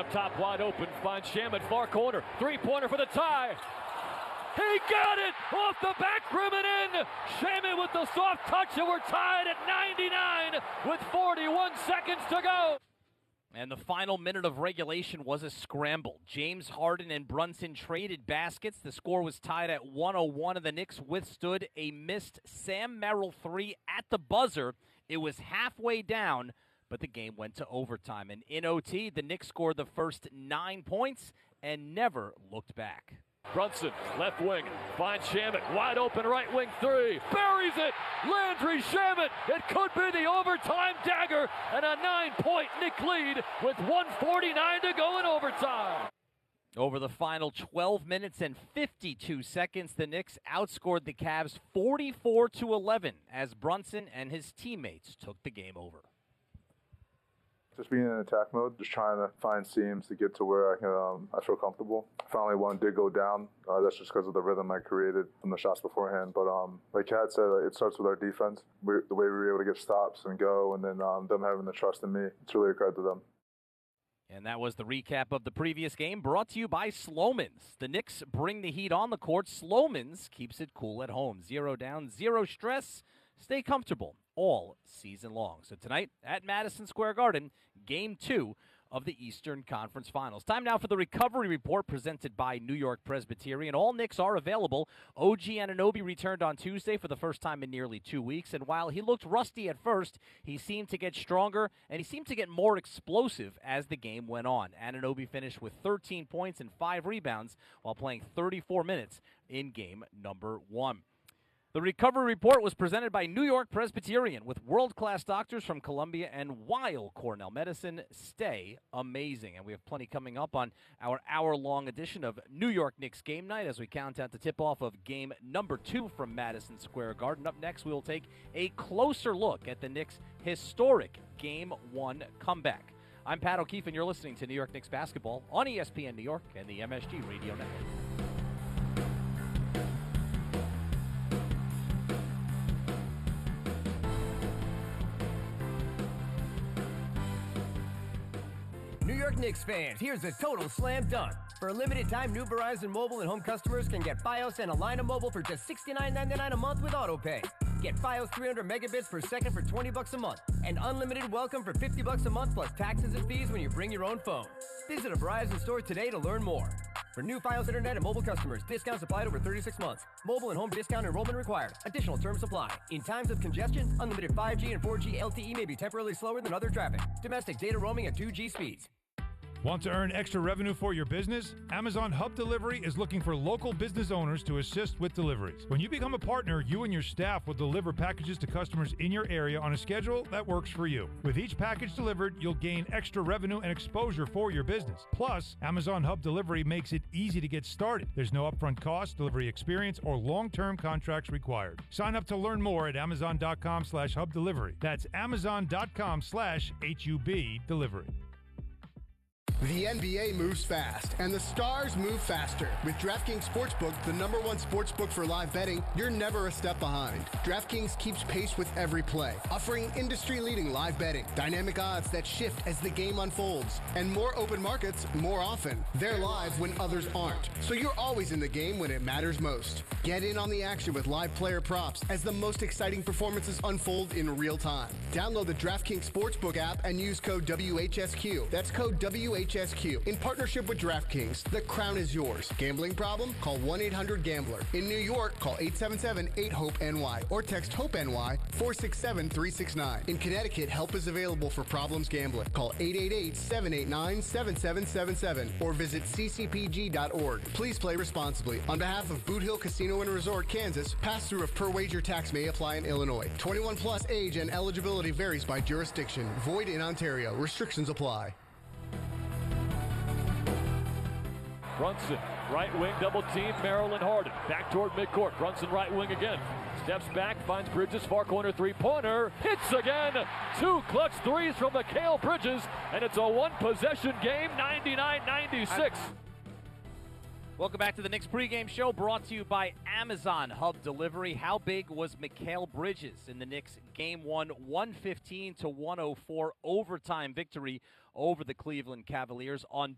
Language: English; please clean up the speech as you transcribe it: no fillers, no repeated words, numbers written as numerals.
Up top, wide open, finds Shamet, far corner, three-pointer for the tie. He got it off the back rim and in. Shamet with the soft touch, and we're tied at 99 with 41 seconds to go. And the final minute of regulation was a scramble. James Harden and Brunson traded baskets. The score was tied at 101, and the Knicks withstood a missed Sam Merrill three at the buzzer. It was halfway down, but the game went to overtime. And in OT, the Knicks scored the first 9 points and never looked back. Brunson, left wing, finds Shamet, wide open right wing three, buries it, Landry Shamet, it could be the overtime dagger, and a 9-point Knick lead with 1:49 to go in overtime. Over the final 12 minutes and 52 seconds, the Knicks outscored the Cavs 44-11 as Brunson and his teammates took the game over. Just being in attack mode, just trying to find seams to get to where I feel comfortable. Finally, one did go down. That's just because of the rhythm I created from the shots beforehand. But like Kat said, it starts with our defense. The way we were able to get stops and go, and then them having the trust in me. It's really a credit to them. And that was the recap of the previous game, brought to you by Slomin's. The Knicks bring the heat on the court. Slomin's keeps it cool at home. 0 down, 0 stress. Stay comfortable all season long. So tonight at Madison Square Garden, Game 2 of the Eastern Conference Finals. Time now for the Recovery Report presented by New York Presbyterian. All Knicks are available. OG Anunoby returned on Tuesday for the first time in nearly 2 weeks, and while he looked rusty at first, he seemed to get stronger, and he seemed to get more explosive as the game went on. Anunoby finished with 13 points and 5 rebounds while playing 34 minutes in game number 1. The Recovery Report was presented by New York Presbyterian with world-class doctors from Columbia and Weill Cornell Medicine. Stay amazing. And we have plenty coming up on our hour-long edition of New York Knicks Game Night as we count down the tip-off of game number 2 from Madison Square Garden. Up next, we will take a closer look at the Knicks' historic Game 1 comeback. I'm Pat O'Keefe, and you're listening to New York Knicks basketball on ESPN New York and the MSG Radio Network. New York Knicks fans, here's a total slam dunk. For a limited time, new Verizon Mobile and home customers can get Fios and Alina Mobile for just $69.99 a month with AutoPay. Get Fios 300 megabits per second for $20 a month, and unlimited welcome for $50 a month plus taxes and fees when you bring your own phone. Visit a Verizon store today to learn more. For new Fios Internet and mobile customers, discounts applied over 36 months. Mobile and home discount enrollment required. Additional terms apply. In times of congestion, unlimited 5G and 4G LTE may be temporarily slower than other traffic. Domestic data roaming at 2G speeds. Want to earn extra revenue for your business? Amazon Hub Delivery is looking for local business owners to assist with deliveries. When you become a partner, you and your staff will deliver packages to customers in your area on a schedule that works for you. With each package delivered, you'll gain extra revenue and exposure for your business. Plus, Amazon Hub Delivery makes it easy to get started. There's no upfront cost, delivery experience, or long-term contracts required. Sign up to learn more at Amazon.com/Hub Delivery. That's Amazon.com/HUB Delivery. The NBA moves fast, and the stars move faster. With DraftKings Sportsbook, the #1 sportsbook for live betting, you're never a step behind. DraftKings keeps pace with every play, offering industry-leading live betting, dynamic odds that shift as the game unfolds, and more open markets more often. They're live when others aren't, so you're always in the game when it matters most. Get in on the action with live player props as the most exciting performances unfold in real time. Download the DraftKings Sportsbook app and use code WHSQ. That's code WHSQ. In partnership with DraftKings, the crown is yours. Gambling problem? Call 1-800-GAMBLER. In New York, call 877-8-HOPE-NY or text HOPE-NY 467-369. In Connecticut, help is available for problems gambling. Call 888-789-7777 or visit ccpg.org. Please play responsibly. On behalf of Boot Hill Casino and Resort, Kansas, pass-through of per-wager tax may apply in Illinois. 21 plus age and eligibility varies by jurisdiction. Void in Ontario. Restrictions apply. Brunson, right wing, double team, Merrill and Harden. Back toward midcourt. Brunson right wing again. Steps back, finds Bridges, far corner three-pointer. Hits again. 2 clutch threes from Mikal Bridges, and it's a one-possession game, 99-96. Welcome back to the Knicks pregame show, brought to you by Amazon Hub Delivery. How big was Mikal Bridges in the Knicks Game 1, 115-104 overtime victory over the Cleveland Cavaliers on